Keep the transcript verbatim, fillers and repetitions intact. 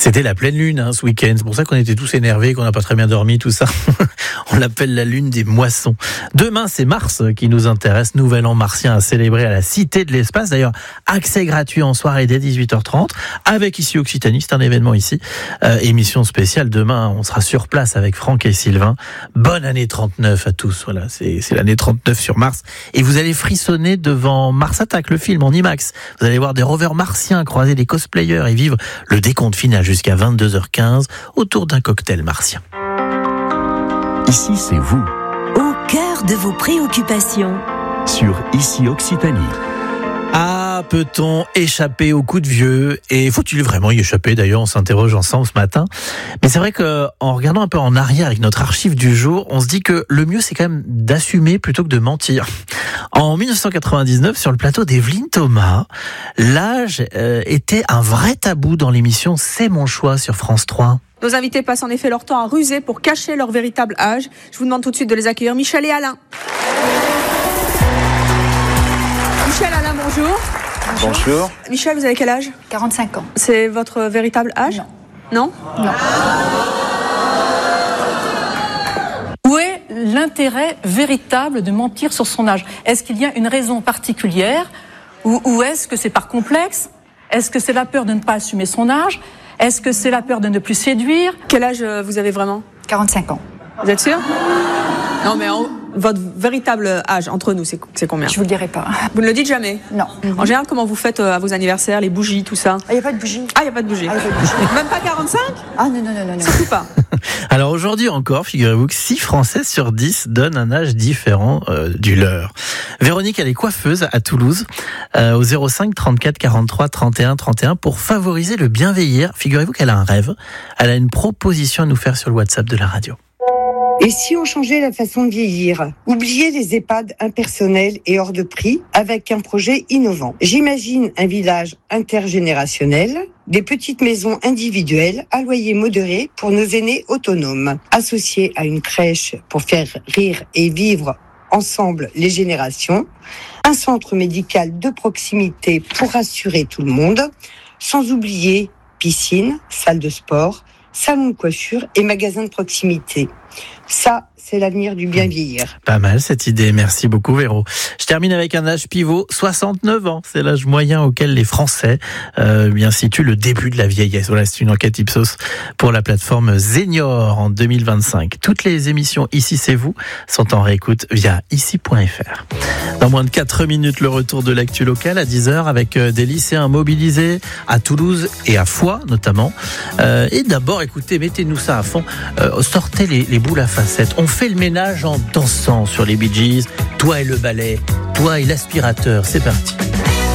C'était la pleine lune hein, ce week-end, c'est pour ça qu'on était tous énervés, qu'on n'a pas très bien dormi, tout ça. On l'appelle la lune des moissons. Demain, c'est Mars qui nous intéresse, nouvel an martien à célébrer à la Cité de l'Espace. D'ailleurs, accès gratuit en soirée dès dix-huit heures trente, avec ici Occitanie, c'est un événement ici. Euh, émission spéciale, demain, on sera sur place avec Franck et Sylvain. Bonne année trente-neuf à tous, voilà, c'est, c'est l'année trente-neuf sur Mars. Et vous allez frissonner devant Mars Attack, le film en IMAX. Vous allez voir des rovers martiens croiser des cosplayers et vivre le décompte final jusqu'à vingt-deux heures quinze autour d'un cocktail martien. Ici, c'est vous. Au cœur de vos préoccupations. Sur Ici Occitanie. Ah, peut-on échapper au coup de vieux ? Et faut-il vraiment y échapper ? D'ailleurs, on s'interroge ensemble ce matin. Mais c'est vrai qu'en regardant un peu en arrière avec notre archive du jour, on se dit que le mieux, c'est quand même d'assumer plutôt que de mentir. En dix-neuf cent quatre-vingt-dix-neuf, sur le plateau d'Evelyne Thomas, l'âge euh, était un vrai tabou dans l'émission C'est mon choix sur France trois. Nos invités passent en effet leur temps à ruser pour cacher leur véritable âge. Je vous demande tout de suite de les accueillir, Michel et Alain. Michel, Alain, bonjour. Bonjour. Bonjour. Michel, vous avez quel âge ? quarante-cinq ans. C'est votre véritable âge ? Non. Non ? Non. Où est l'intérêt véritable de mentir sur son âge ? Est-ce qu'il y a une raison particulière ? Ou, ou est-ce que c'est par complexe ? Est-ce que c'est la peur de ne pas assumer son âge ? Est-ce que c'est la peur de ne plus séduire ? Quel âge vous avez vraiment ? quarante-cinq ans. Vous êtes sûr ? Non, mais en, votre véritable âge, entre nous, c'est, c'est combien ? Je vous le dirai pas. Vous ne le dites jamais ? Non. En général, comment vous faites à vos anniversaires, les bougies, tout ça ? Il n'y a pas de bougie. Ah, il n'y a pas de bougie. Ah, y a pas de bougie. Même pas quarante-cinq ? Ah non, non, non, non. non. Surtout pas. Alors aujourd'hui encore, figurez-vous que six Français sur dix donnent un âge différent euh, du leur. Véronique, elle est coiffeuse à Toulouse, euh, au zéro cinq trente-quatre quarante-trois trente et un trente et un pour favoriser le bien vieillir. Figurez-vous qu'elle a un rêve. Elle a une proposition à nous faire sur le WhatsApp de la radio. Et si on changeait la façon de vieillir ? Oubliez les EHPAD impersonnels et hors de prix avec un projet innovant. J'imagine un village intergénérationnel, des petites maisons individuelles à loyer modéré pour nos aînés autonomes, associés à une crèche pour faire rire et vivre ensemble les générations, un centre médical de proximité pour rassurer tout le monde, sans oublier piscine, salle de sport, salon de coiffure et magasin de proximité. Ça, c'est l'avenir du bien vieillir. Pas mal cette idée, merci beaucoup Véro. Je termine avec un âge pivot, soixante-neuf ans. C'est l'âge moyen auquel les Français euh, bien situent le début de la vieillesse. Voilà, c'est une enquête Ipsos pour la plateforme Senior en deux mille vingt-cinq. Toutes les émissions Ici c'est vous sont en réécoute via ici point f r. Dans moins de quatre minutes, le retour de l'actu locale à dix heures avec des lycéens mobilisés à Toulouse et à Foix notamment. Euh, et d'abord, écoutez, mettez-nous ça à fond, euh, sortez les, les boules à facettes. On fait le ménage en dansant sur les Bee Gees. Toi et le balai, toi et l'aspirateur, c'est parti.